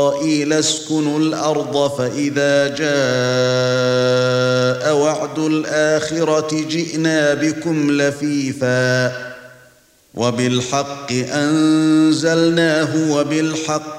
إسرائيل اسكنوا الأرض فإذا جاء وعد الآخرة جئنا بكم لفيفا وبالحق أنزلناه وبالحق